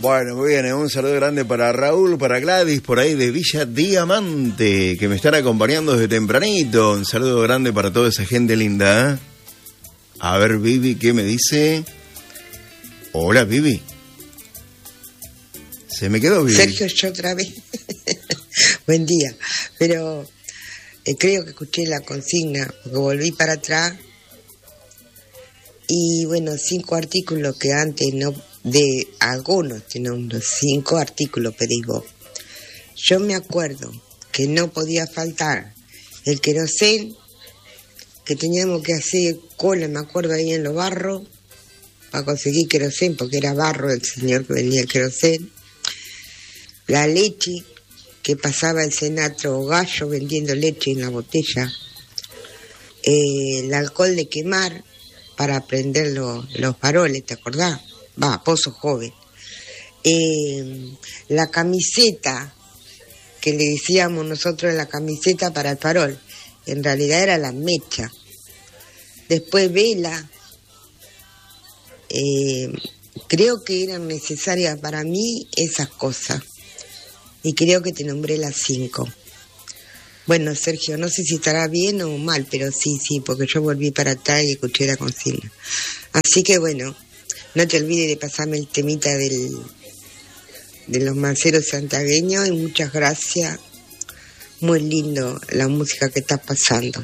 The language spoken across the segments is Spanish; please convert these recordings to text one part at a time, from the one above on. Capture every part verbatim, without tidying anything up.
Bueno, muy bien, un saludo grande para Raúl, para Gladys, por ahí de Villa Diamante, que me están acompañando desde tempranito. Un saludo grande para toda esa gente linda, ¿eh? A ver, Vivi, ¿qué me dice? Hola, Vivi. Se me quedó, Vivi. Sergio, yo otra vez. Buen día. Pero eh, creo que escuché la consigna, porque volví para atrás. Y bueno, cinco artículos que antes no... de algunos, sino unos cinco artículos pedí vos. Yo me acuerdo que no podía faltar el querosén, que teníamos que hacer cola, me acuerdo, ahí en los barros, para conseguir querosén, porque era barro el señor que vendía el querosén. La leche, que pasaba el Senatro Gallo vendiendo leche en la botella. Eh, el alcohol de quemar, para prender los, los faroles, ¿te acordás? Va, pozo joven. Eh, la camiseta, que le decíamos nosotros la camiseta para el farol, en realidad era la mecha. Después vela. Eh, creo que eran necesarias para mí esas cosas. Y creo que te nombré las cinco. Bueno, Sergio, no sé si estará bien o mal, pero sí, sí, porque yo volví para atrás y escuché la consigna. Así que bueno, no te olvides de pasarme el temita del, de los manceros santagueños y muchas gracias. Muy lindo la música que estás pasando.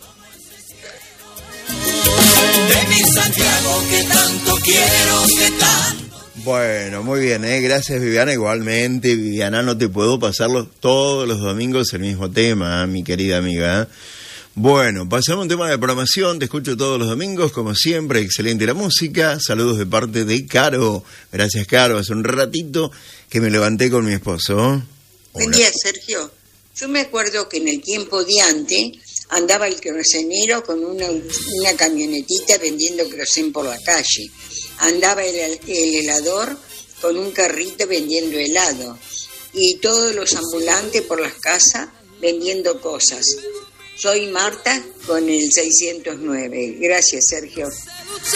De mi Santiago que tanto quiero, que tanto... Bueno, muy bien, ¿eh? Gracias, Viviana. Igualmente, Viviana, no te puedo pasarlo todos los domingos el mismo tema, ¿eh? Mi querida amiga. Bueno, pasamos a un tema de programación. Te escucho todos los domingos, como siempre. Excelente la música. Saludos de parte de Caro. Gracias, Caro. Hace un ratito que me levanté con mi esposo. Buen día, Sergio. Yo me acuerdo que en el tiempo de antes andaba el querosenero con una, una camionetita vendiendo querosén por la calle. Andaba el, el helador con un carrito vendiendo helado. Y todos los ambulantes por las casas vendiendo cosas. Soy Marta con el seiscientos nueve. Gracias, Sergio.